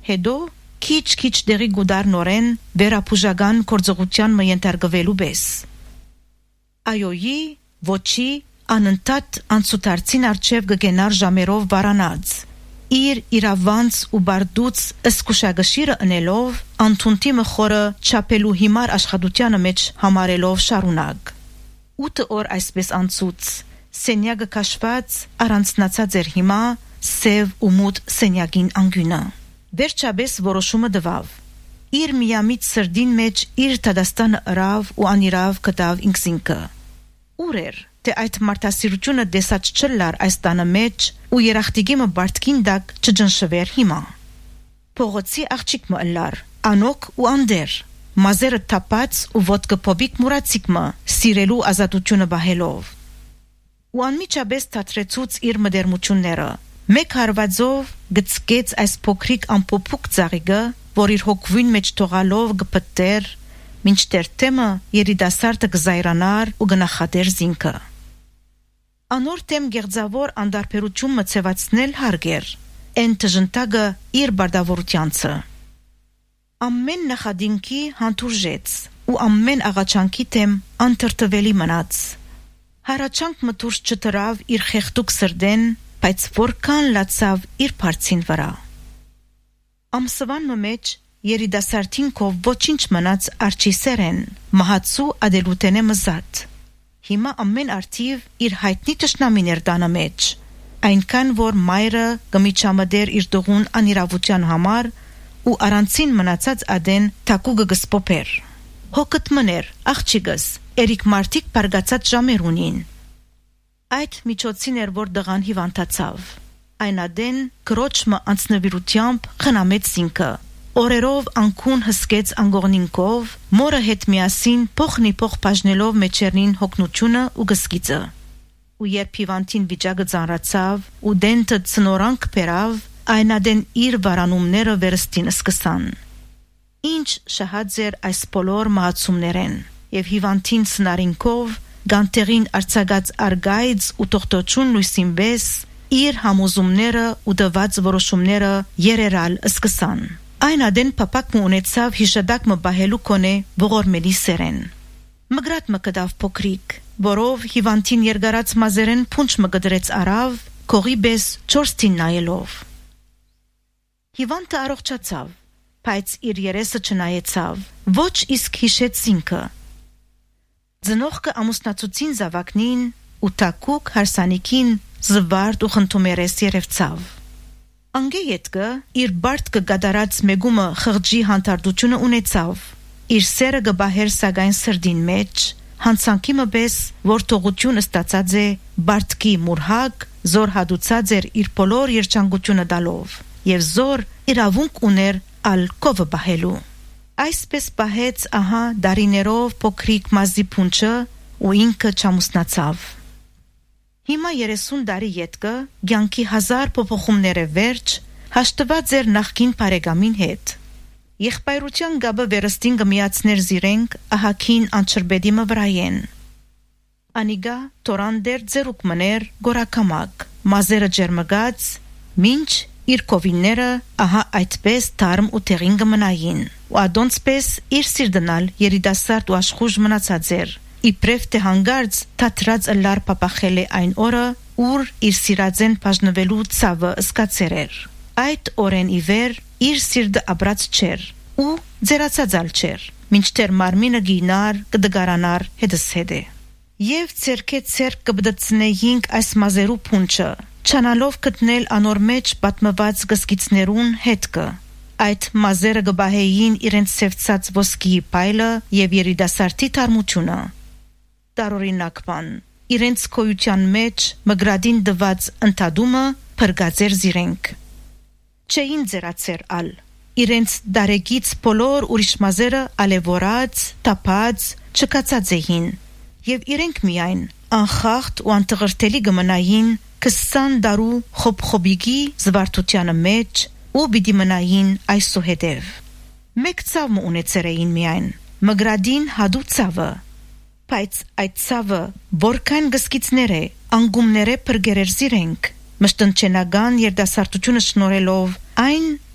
հետո քիչ դերի գուդար նորեն վերապուժական գործողության մենթարկվելու պես։ Այոյի, ոչի, անընդհատ անցուդարձին արջև գգենար ժամերով վարանած։ Իր իրավանց ու բարդուց ըսկուշագշիրը ընելով, անթունտի մխորը չապելու հիմար աշխատությանը մեջ համարելով շարունակ։ 8 օր այսպես անցուց, սենյակը կաշված առանցնացած էր հիմա սև ու մութ սենյակին անգյունը։ Վերջապես որոշումը դվավ։ Իր միամիտ սրդին մեջ իր տադաստանը ըրավ ու անիրավ կտավ ինքսինքը։ Ուր էր, թե այդ մարդասիրությունը դեսած չլար այս տանը մեջ ու երախտիգիմը բարդքին դակ չջնշվեր հիմա։ Փողոցի աղջիկ մը ըլլար, անոք ու անդեր, մազերը թապած ու ոտքը փոբիկ մուրացիկմը սիրելու ազատությունը բահելով։ Ու անմիջապես թատրեցուց իր մդերմությունները։ Մեկ հարվածով գծկեց այս փոքրիկ ամփոփուկ ծաղիկը, որ իր հոգվին մեջ թողալով գպտեր, մինչդեռ թեմը երիտասարդը գզայրանար ու գնախատեր զինքը։ Անոր թեմ գեղձավոր անդարբերություն մցեվացնել հարգեր, են տժնտագը իր բարդավորությանցը։ Ամեն նախադինքի հանդուրժեց ու ամեն աղաչանքի թեմ անթրթվելի մնաց։ Հարաճանք մտուրս չտրավ իր խեղդուկ սրդեն, բայց որքան լացավ իր բարձին վրա։ Ամսվան մեջ երիտասարդին կով ոչինչ մնաց արջի սերեն, մահացու ադելուտենե մզատ։ Հիմա ամեն արդիվ իր հայտնի տշնամին էր տանը մեջ, այնքան որ մայրը գմիջամդեր իր դողուն անիրավության համար ու առանցին մնացած ադեն թակուգը գսպոպեր։ Հոգտ մներ, աղջիկս, երիկ մարդիկ բարգացած ժամեր ունին։ Այդ միջոցին էր որ դղան հիվանդացավ։ Այն ադեն կրոչմը անցնվիրությամբ խնամեց զինքը։ Օրերով անկուն հսկեց անգողնինքով, մորը հետ միասին փոխնիփոխ բաժնելով մեջերնին հոգնությունը ու գսկիծը։ Ու երբ հիվանդին վիճակը ծանրացավ ու դենտը ցնորանք բերավ, այն ադեն իր վարանումները վերստին սկսան։ Ինչ շահած էր այս բոլոր մահացումներեն, եւ հիվանդին սնարինքով, գանտերին արցագած արգայց ու տողտոչուն լույսին պես, իր համոզումները ու դված որոշումները երերալ սկսան։ Այն ադեն պապակ մը ունեցավ հիշադակ մը բահելու կոնե ողորմելի սերեն։ Մգրատ մը կդավ փոքրիկ, որով հիվանդին երգարած մազերեն փունչ մը գդրեց արավ, կողի պես 4 տին նայելով։ Հիվանդը առողջացավ, բայց իր երեսը չնայեցավ, ոչ իսկ հիշեց զինքը։ Ձնողքը ամուսնացուցին զավակնին ու տակուկ հարսանիքին զվարդ ու խնդումերես երևցավ։ Անգե ետկը իր բարդկը գադարած մեգումը խղջի հանդարտությունը ունեցավ, իր սերը գբահեր սագայն սրդին մեջ, հանցանքի մպես, որ թողություն ստացած է բարդկի մուրհակ, զոր հադուցած էր իր բոլոր երջանկությունը դալով, և զոր իրավունք ուներ ալ կովը բահելու։ Այսպես բահեց ահա դարիներով փոքրիկ մազի փունչը ու ինքը չամուսնացավ։ Հիմա 30 տարի ետկը կյանքի 1000 փոփոխումները վերջ հաշտված էր նախկին բարեկամին հետ։ Եղբայրության գաբը վերստին կմիացներ զիրենք ահակին անչրբեդի մը վրայեն։ Անիգա տորանդեր ձերուկ մներ գորակամակ, մազերը ջերմգած, մինչ իր կովինները ահա այդպես թարմ ու տեղին կմնային, ու ադոնցպես իր սիրդնալ երիտասարդ ու աշխուժ մնացած էր, իբրև թե հանգարց թատրած ըլլար պապախել է այն օրը, ուր իր սիրածեն բաժնվելու ցավը սկացեր էր։ Այդ օրեն ի վեր իր սիրտը ապրած չէր ու ձերացածալ չէր, մինչդեռ մարմինը գինար կդգարանար հետսհետե։ Եվ ցերքե ցերք կբդցնեինք այս մազերու փունչը, չանալով գտնել անոր մեջ պատմված գսկիցներուն հետքը։ Այդ մազերը գբահեին իրենց սևծած ոսկիի պայլը եւ երիտասարդի թարմությունը։ Տարօրինակ բան, իրենց քոյության մեջ մգրադին դված ընթադումը փրկածեր զիրենք։ Չէին ձերացեր ալ, իրենց դարեգից բոլոր ուրիշ մազերը ալևորած, տապած, չկացած էին, եւ իրենք միայն անխախտ ու անտղրտելի գմնային 20 դարու խոբխոբիգի զվարթությանը մեջ ու բիդի մնային այսուհետև։ Մեկ ցավ մը ունեցեր էին միայն, մգրադին հադու ցավը, բայց այդ ցավը որքան գսկիցներ է, անգումներ է պրգերեր զիրենք, մշտնչենական երդասարտությունը շնորելով այն